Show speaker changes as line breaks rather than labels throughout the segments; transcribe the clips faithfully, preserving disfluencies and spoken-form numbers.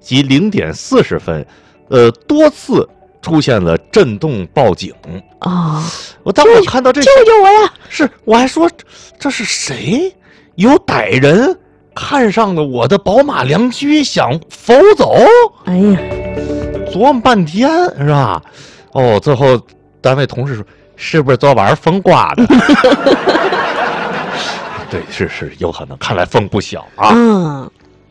及零点四十分，呃，多次出现了震动报警
啊！
我当我看到这，
救救我呀！
是，我还说这是谁？有歹人看上了我的宝马良驹，想否走。
哎呀，
琢磨半天是吧？哦，最后单位同事说，是不是昨晚风刮的？对，是是有可能，看来风不小啊。
嗯。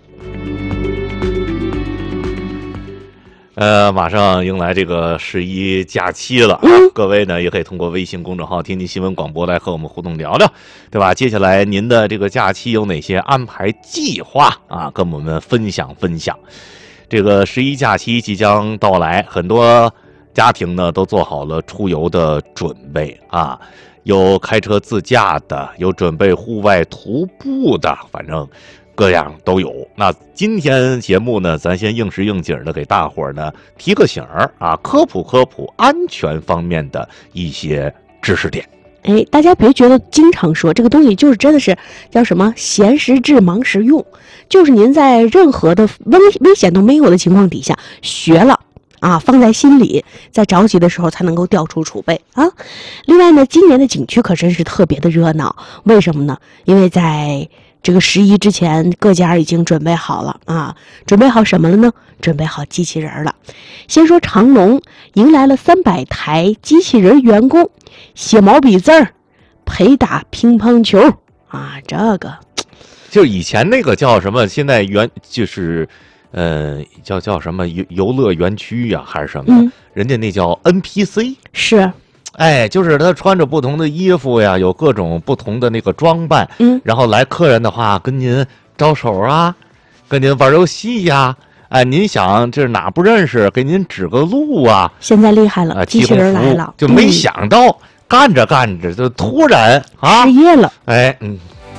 呃，马上迎来这个十一假期了啊！
嗯、
各位呢也可以通过微信公众号“天津新闻广播”来和我们互动聊聊，对吧？接下来您的这个假期有哪些安排计划啊？跟我们分享分享。这个十一假期即将到来，很多家庭呢都做好了出游的准备啊，有开车自驾的，有准备户外徒步的，反正各样都有。那今天节目呢，咱先应时应景的给大伙儿呢提个醒儿啊，科普科普安全方面的一些知识点。
哎，大家别觉得经常说这个东西就是真的是叫什么闲时治忙时用，就是您在任何的危危险都没有的情况底下学了啊，放在心里，在着急的时候才能够调出储备啊。另外呢，今年的景区可真是特别的热闹，为什么呢？因为在这个十一之前，各家已经准备好了啊，准备好什么了呢？准备好机器人了。先说长隆迎来了三百台机器人员工，写毛笔字儿，陪打乒乓球啊，这个
就以前那个叫什么，现在园就是呃叫叫什么游游乐园区呀、啊，还是什么、嗯？人家那叫 N P C
是。
哎，就是他穿着不同的衣服呀，有各种不同的那个装扮，
嗯，
然后来客人的话跟您招手啊，跟您玩游戏呀，哎，您想这哪不认识，给您指个路啊。
现在厉害了，
啊、
机器人来了，
就没想到、嗯、干着干着就突然啊
失业了。
哎，嗯，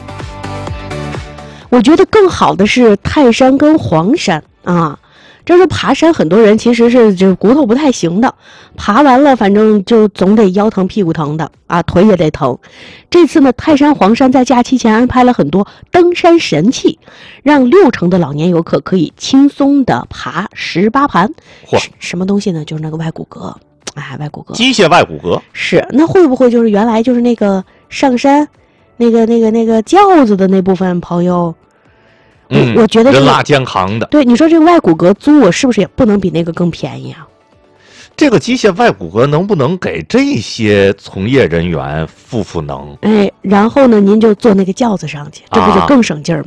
我觉得更好的是泰山跟黄山啊。这是爬山，很多人其实是就骨头不太行的，爬完了反正就总得腰疼屁股疼的啊，腿也得疼。这次呢，泰山黄山在假期前安排了很多登山神器，让六成的老年游客可以轻松的爬十八盘。
嚯，
什么东西呢？就是那个外骨骼，哎，外骨骼，
机械外骨骼
是。那会不会就是原来就是那个上山，那个那个那个轿子的那部分朋友？
嗯，
我觉得、这个、
人拉肩扛的。
对，你说这个外骨骼租，我是不是也不能比那个更便宜啊？
这个机械外骨骼能不能给这些从业人员赋赋能？
哎，然后呢，您就坐那个轿子上去，这不就更省劲儿吗？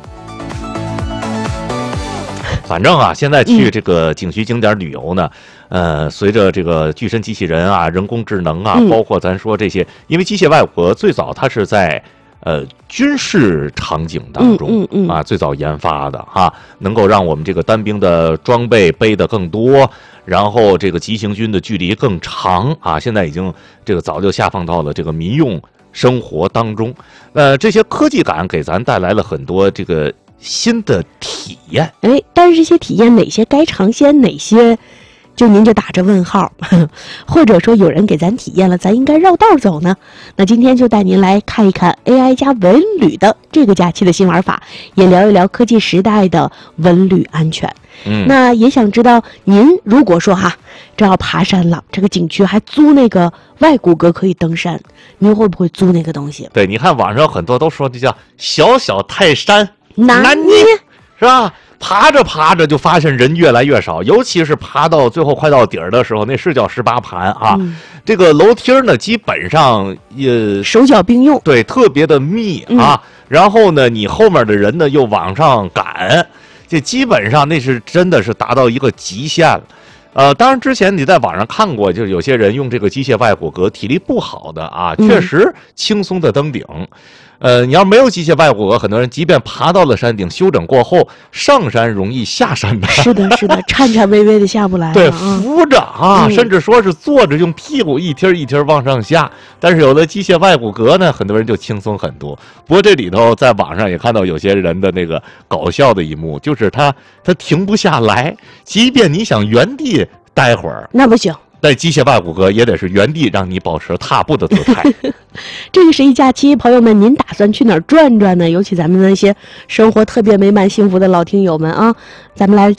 啊、反正啊，现在去这个景区景点旅游呢，嗯、呃，随着这个巨身机器人啊、人工智能啊，
嗯、
包括咱说这些，因为机械外骨骼最早它是在。呃，军事场景当中、
嗯嗯嗯、
啊，最早研发的哈、啊，能够让我们这个单兵的装备背得更多，然后这个急行军的距离更长啊。现在已经这个早就下放到了这个民用生活当中。呃，这些科技感给咱带来了很多这个新的体验。
哎，但是这些体验哪些该尝鲜，哪些就您就打着问号，或者说有人给咱体验了，咱应该绕道走呢？那今天就带您来看一看 A I 加文旅的这个假期的新玩法，也聊一聊科技时代的文旅安全。
嗯，
那也想知道您如果说哈，这要爬山了，这个景区还租那个外骨骼可以登山，您会不会租那个东西？
对，你看网上很多都说这叫小小泰山
难捏，
是吧？爬着爬着就发现人越来越少，尤其是爬到最后快到底儿的时候，那是叫十八盘啊。嗯、这个楼梯呢，基本上也
手脚并用，
对，特别的密啊。嗯、然后呢，你后面的人呢又往上赶，这基本上那是真的是达到一个极限了。呃，当然之前你在网上看过，就是有些人用这个机械外骨骼，体力不好的啊，确实轻松的登顶。嗯呃，你要没有机械外骨骼，很多人即便爬到了山顶，休整过后，上山容易下山难。
是的，是的，颤颤巍巍的下不来。
对，扶着啊，嗯、甚至说是坐着，用屁股一贴一贴往上下。但是有了机械外骨骼呢，很多人就轻松很多。不过这里头在网上也看到有些人的那个搞笑的一幕，就是他他停不下来，即便你想原地待会儿，
那不行。
但机械外骨骼也得是原地让你保持踏步的姿态。
这个十一假期，朋友们，您打算去哪儿转转呢？尤其咱们那些生活特别美满、幸福的老听友们啊，咱们来